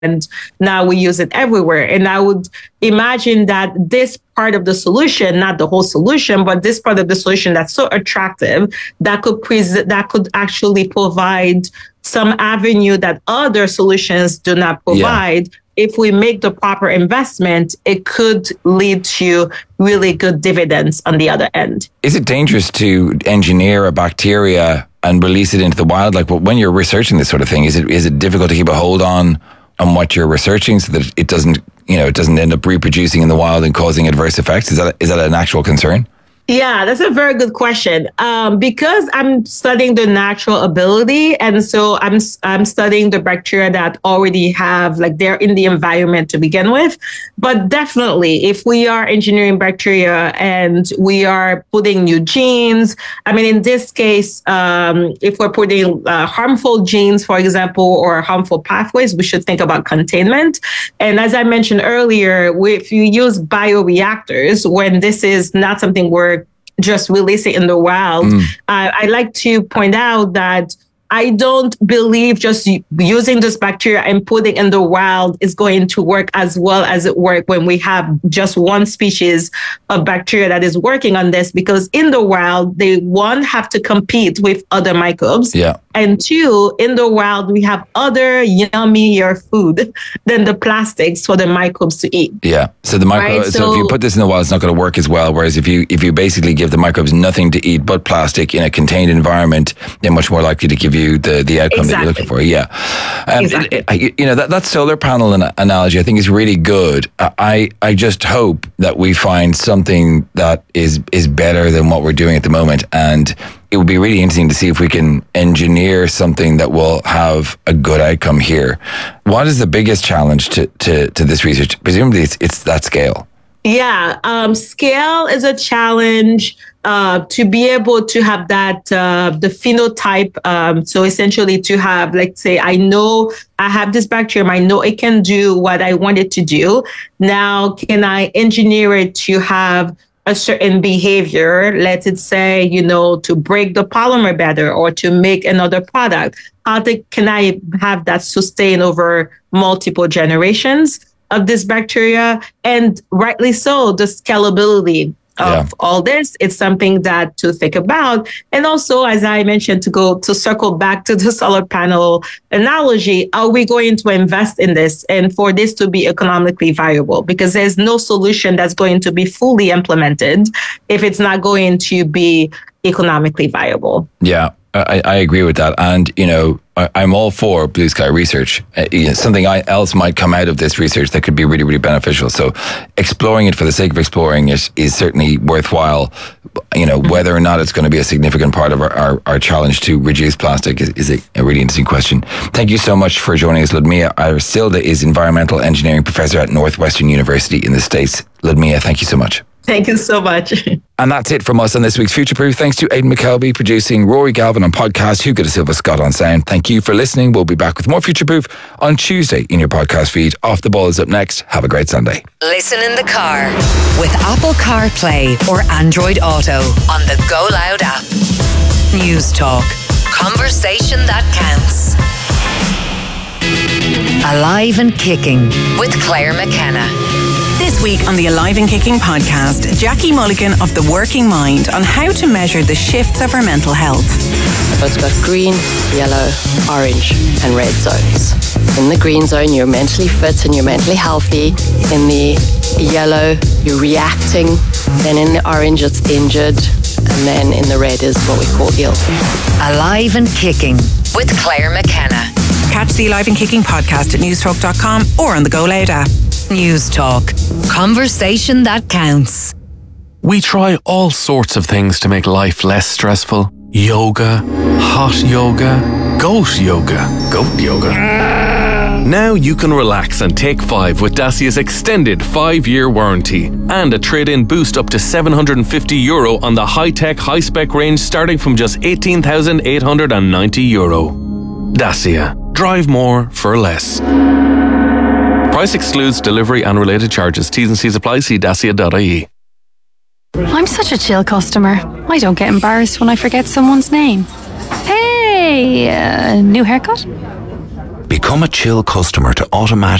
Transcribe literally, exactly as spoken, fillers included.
and now we use it everywhere. And I would imagine that this part of the solution, not the whole solution, but this part of the solution that's so attractive that could pres- that could actually provide some avenue that other solutions do not provide. Yeah. If we make the proper investment, it could lead to really good dividends on the other end. Is it dangerous to engineer a bacteria and release it into the wild? Like when you're researching this sort of thing, is it is it difficult to keep a hold on on what you're researching so that it doesn't, you know, it doesn't end up reproducing in the wild and causing adverse effects? Is that is that an actual concern? Yeah, that's a very good question. Um, because I'm studying the natural ability, and so I'm I'm studying the bacteria that already have, like, they're in the environment to begin with. But definitely, if we are engineering bacteria and we are putting new genes, I mean, in this case, um, if we're putting uh, harmful genes, for example, or harmful pathways, we should think about containment. And as I mentioned earlier, if you use bioreactors, when this is not something we're just release it in the wild. Mm. Uh, I like to point out that I don't believe just using this bacteria and putting in the wild is going to work as well as it worked when we have just one species of bacteria that is working on this, because in the wild, they, one, have to compete with other microbes. Yeah. And two, in the wild, we have other yummier food than the plastics for the microbes to eat. Yeah. So the micro. Right? So, so if you put this in the wild, it's not going to work as well. Whereas if you if you basically give the microbes nothing to eat but plastic in a contained environment, they're much more likely to give you the, the outcome exactly. that you're looking for. Yeah. Um, exactly. it, it, you know, that, that solar panel analogy, I think, is really good. I I just hope that we find something that is is better than what we're doing at the moment. And it would be really interesting to see if we can engineer something that will have a good outcome here. What is the biggest challenge to, to, to this research? Presumably it's, it's that scale. Yeah, um, scale is a challenge. Uh, to be able to have that, uh, the phenotype. Um, so essentially to have, let's say, I know I have this bacterium, I know it can do what I want it to do. Now, can I engineer it to have a certain behavior, let's say, you know, to break the polymer better or to make another product? How to, can I have that sustain over multiple generations of this bacteria? And rightly so, the scalability of yeah. all this, it's something that to think about. And also, as I mentioned, to go to circle back to the solar panel analogy, are we going to invest in this and for this to be economically viable? Because there's no solution that's going to be fully implemented if it's not going to be economically viable. Yeah. I, I agree with that. And, you know, I, I'm all for blue sky research. Uh, you know, something I, else might come out of this research that could be really, really beneficial. So exploring it for the sake of exploring it is certainly worthwhile. You know, whether or not it's going to be a significant part of our, our, our challenge to reduce plastic is, is a, a really interesting question. Thank you so much for joining us, Ludmilla Arcilda is environmental engineering professor at Northwestern University in the States. Ludmilla, thank you so much. Thank you so much. And that's it from us on this week's Future Proof. Thanks to Aidan McKelvey producing, Rory Galvin on podcast, Hugo de Silva Scott on sound. Thank you for listening. We'll be back with more Future Proof on Tuesday in your podcast feed. Off the Ball is up next. Have a great Sunday. Listen in the car with Apple CarPlay or Android Auto on the Go Loud app. News Talk. Conversation that counts. Alive and Kicking with Claire McKenna. This week on the Alive and Kicking podcast, Jackie Mulligan of The Working Mind on how to measure the shifts of our mental health. So it's got green, yellow, orange and red zones. In the green zone, you're mentally fit and you're mentally healthy. In the yellow, you're reacting. Then in the orange, it's injured. And then in the red is what we call ill. Alive and Kicking with Claire McKenna. Catch the Alive and Kicking podcast at newstalk dot com or on the Go Loud app. News Talk. Conversation that counts. We try all sorts of things to make life less stressful. Yoga, hot yoga, goat yoga, goat yoga. Now you can relax and take five with Dacia's extended five-year warranty and a trade-in boost up to seven hundred fifty euro on the high-tech, high-spec range starting from just eighteen thousand eight hundred ninety euro. Dacia. Drive more for less. Price excludes delivery and related charges. T's and C's apply. See dacia dot I E. I'm such a chill customer. I don't get embarrassed when I forget someone's name. Hey, uh, new haircut? Become a Chill customer to automatically